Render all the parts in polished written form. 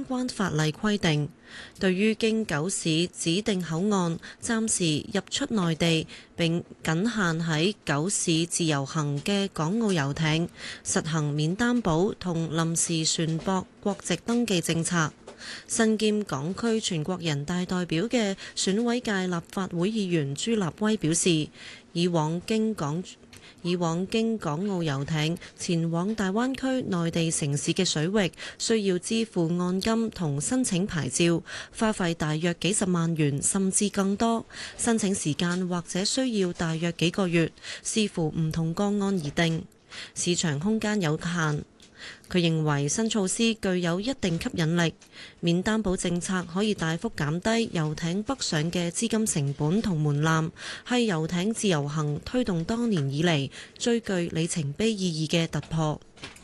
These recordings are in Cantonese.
關法例規定，對於經九市指定口岸暫時入出內地並僅限喺九市自由行嘅港澳遊艇，實行免擔保同臨時船舶國籍登記政策。身兼港區全國人大代表嘅選委界立法會議員朱立威表示，以往經港澳遊艇前往大灣區內地城市嘅水域，需要支付按金同申請牌照，花費大約幾十萬元甚至更多，申請時間或者需要大約幾個月，視乎唔同個案而定，市場空間有限。佢認為新措施具有一定吸引力，免擔保政策可以大幅減低遊艇北上嘅資金成本同門檻，係遊艇自由行推動多年以嚟最具里程碑意義嘅突破。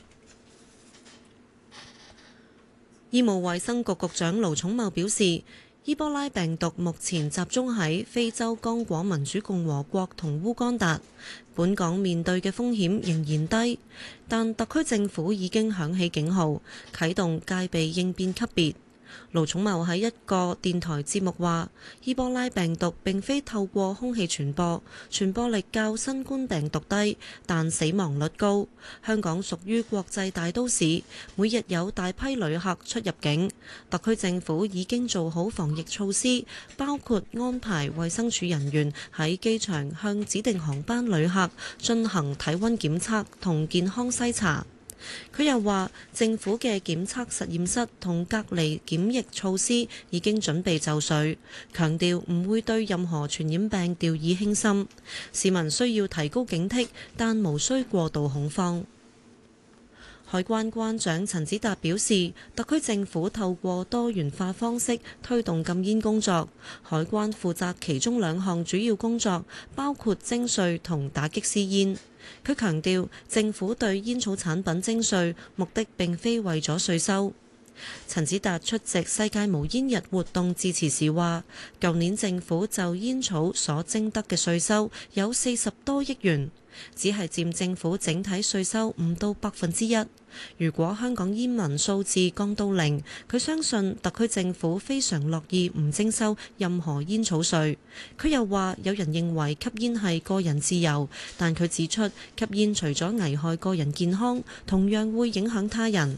醫務衛生局局長盧寵茂表示，伊波拉病毒目前集中喺非洲剛果民主共和國同烏干達，本港面對嘅風險仍然低，但特區政府已經響起警號，啟動戒備應變級別。盧寵茂喺一個電台節目話，伊波拉病毒並非透過空氣傳播，傳播力較新冠病毒低，但死亡率高。香港屬於國際大都市，每日有大批旅客出入境，特區政府已經做好防疫措施，包括安排衛生署人員喺機場向指定航班旅客進行體溫檢測同健康篩查。佢又話，政府嘅檢測實驗室同隔離檢疫措施已經準備就緒，強調唔會對任何傳染病掉以輕心，市民需要提高警惕，但無需過度恐慌。海關關長陳子達表示，特區政府透過多元化方式推動禁煙工作，海關負責其中2項主要工作，包括徵稅同打擊私煙。佢強調，政府對煙草產品徵稅目的並非為咗稅收。陳子達出席世界無煙日活動致辭時話，舊年政府就煙草所徵得嘅稅收有40多億元，只係佔政府整體稅收唔到1%。如果香港煙民數字降到0，佢相信特區政府非常樂意唔徵收任何煙草稅。佢又話，有人認為吸煙係個人自由，但佢指出，吸煙除咗危害個人健康，同樣會影響他人。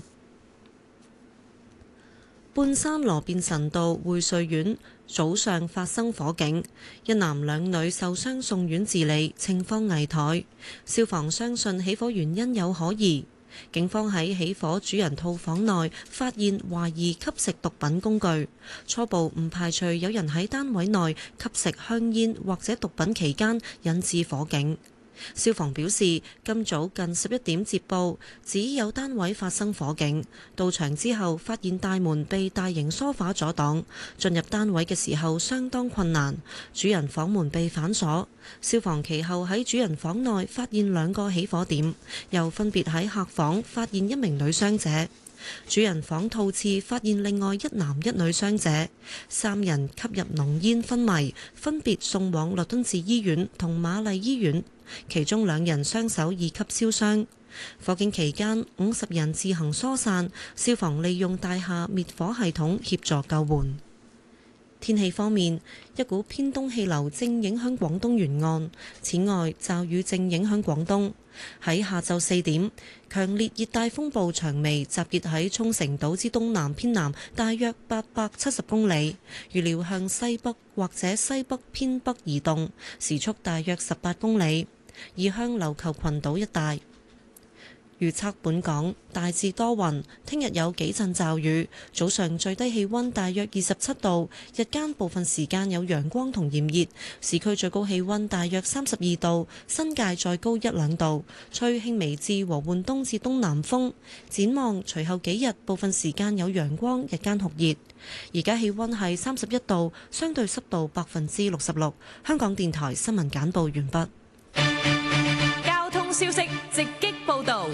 半山羅便臣道匯瑞苑早上發生火警，一男2女受傷送院治理，情況危殆。消防相信起火原因有可疑。警方喺起火主人套房內發現懷疑吸食毒品工具，初步唔排除有人喺單位內吸食香煙或者毒品期間引致火警。消防表示，今早近11點接報，指有單位發生火警，到場之後發現大門被大型梳化阻擋，進入單位嘅時候相當困難，主人房門被反鎖。消防其後喺主人房內發現2個起火點，又分別喺客房發現1名女傷者。主人房套廁發現另外1男1女傷者，3人吸入濃煙昏迷，分別送往律敦治醫院同瑪麗醫院，其中2人雙手2級燒傷。火警期間50人自行疏散，消防利用大廈滅火系統協助救援。天氣方面，一股偏東氣流正影響廣東沿岸，此外驟雨正影響廣東。喺下晝4點，強烈熱帶風暴長眉集結喺沖繩島之東南偏南大約870公里，預料向西北或者西北偏北移動，時速大約18公里，移向琉球群島一帶。預測本港大致多雲，聽日有幾陣驟雨，早上最低氣溫大約27度，日間部分時間有陽光同炎熱，市區最高氣溫大約32度，新界再高1-2度，吹輕微至和緩東至東南風。展望隨後幾日部分時間有陽光，日間酷熱。而家氣溫係31度，相對濕度66%。香港電台新聞簡報完畢。 交通消息直擊報道。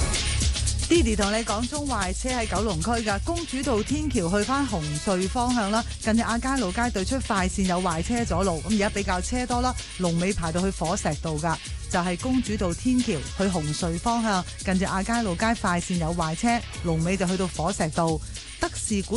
Didi 同你講中壞車喺九龍區㗎，公主道天橋去返紅隧方向啦，近住亞皆老街對出快線有壞車阻路，咁而家比較車多啦，龍尾排到去火石道㗎，就係公主道天橋去紅隧方向，近住亞皆老街快線有壞車，龍尾就去到火石道。德士古